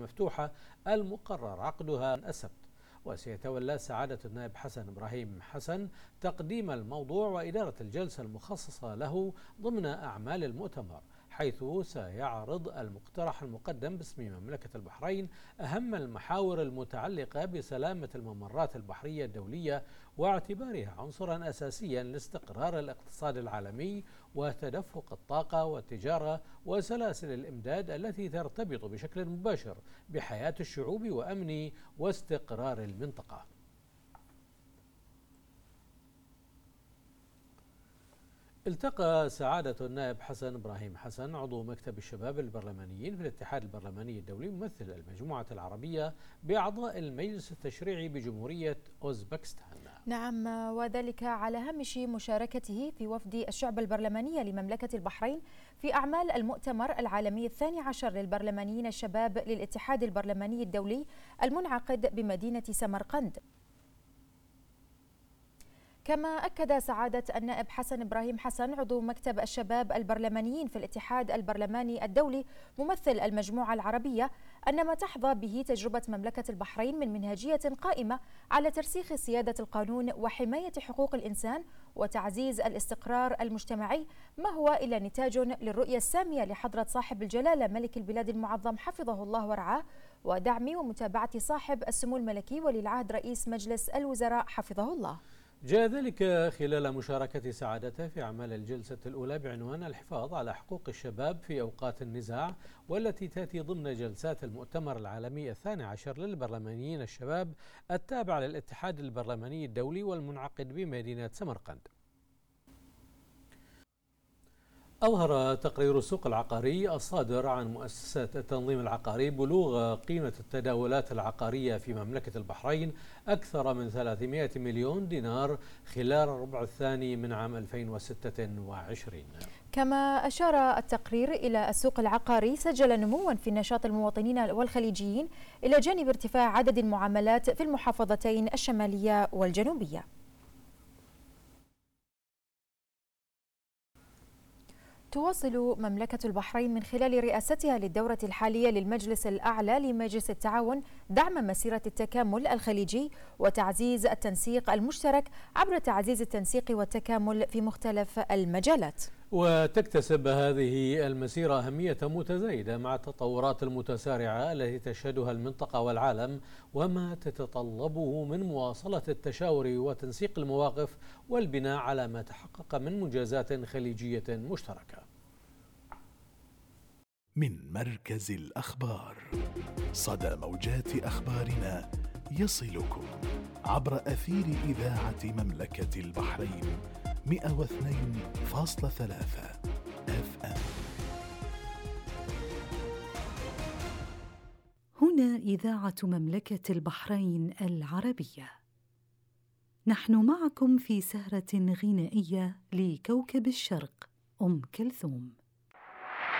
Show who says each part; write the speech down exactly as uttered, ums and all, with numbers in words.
Speaker 1: المفتوحة المقرر عقدها السبت. وسيتولى سعادة النائب حسن إبراهيم حسن تقديم الموضوع وإدارة الجلسة المخصصة له ضمن أعمال المؤتمر، حيث سيعرض المقترح المقدم باسم مملكة البحرين أهم المحاور المتعلقة بسلامة الممرات البحرية الدولية، واعتبارها عنصرا أساسيا لاستقرار الاقتصاد العالمي وتدفق الطاقة والتجارة وسلاسل الإمداد التي ترتبط بشكل مباشر بحياة الشعوب وأمن واستقرار المنطقة. التقى سعادة النائب حسن إبراهيم حسن عضو مكتب الشباب البرلمانيين في الاتحاد البرلماني الدولي ممثل المجموعة العربية بأعضاء المجلس التشريعي بجمهورية أوزبكستان.
Speaker 2: نعم، وذلك على هامش مشاركته في وفد الشعب البرلماني لمملكة البحرين في أعمال المؤتمر العالمي الثاني عشر للبرلمانيين الشباب للاتحاد البرلماني الدولي المنعقد بمدينة سمرقند. كما أكد سعادة النائب حسن إبراهيم حسن عضو مكتب الشباب البرلمانيين في الاتحاد البرلماني الدولي ممثل المجموعة العربية أن ما تحظى به تجربة مملكة البحرين من منهجية قائمة على ترسيخ سيادة القانون وحماية حقوق الإنسان وتعزيز الاستقرار المجتمعي ما هو إلا نتاج للرؤية السامية لحضرة صاحب الجلالة ملك البلاد المعظم حفظه الله ورعاه، ودعم ومتابعة صاحب السمو الملكي ولي العهد رئيس مجلس الوزراء حفظه الله.
Speaker 1: جاء ذلك خلال مشاركة سعادته في أعمال الجلسة الأولى بعنوان الحفاظ على حقوق الشباب في أوقات النزاع، والتي تأتي ضمن جلسات المؤتمر العالمي الثاني عشر للبرلمانيين الشباب التابع للاتحاد البرلماني الدولي والمنعقد بمدينة سمرقند. أظهر تقرير السوق العقاري الصادر عن مؤسسة التنظيم العقاري بلوغ قيمة التداولات العقارية في مملكة البحرين أكثر من ثلاثمائة مليون دينار خلال الربع الثاني من عام ألفين وستة وعشرين.
Speaker 2: كما أشار التقرير إلى السوق العقاري سجل نموا في نشاط المواطنين والخليجيين إلى جانب ارتفاع عدد المعاملات في المحافظتين الشمالية والجنوبية. تواصل مملكة البحرين من خلال رئاستها للدورة الحالية للمجلس الأعلى لمجلس التعاون دعم مسيرة التكامل الخليجي وتعزيز التنسيق المشترك عبر تعزيز التنسيق والتكامل في مختلف المجالات.
Speaker 1: وتكتسب هذه المسيرة أهمية متزايدة مع التطورات المتسارعة التي تشهدها المنطقة والعالم، وما تتطلبه من مواصلة التشاور وتنسيق المواقف والبناء على ما تحقق من منجزات خليجية مشتركة.
Speaker 3: من مركز الأخبار، صدى موجات أخبارنا يصلكم عبر أثير إذاعة مملكة البحرين مئة واثنين فاصلة ثلاثة اف ام.
Speaker 4: هنا إذاعة مملكة البحرين العربية، نحن معكم في سهرة غنائية لكوكب الشرق أم كلثوم.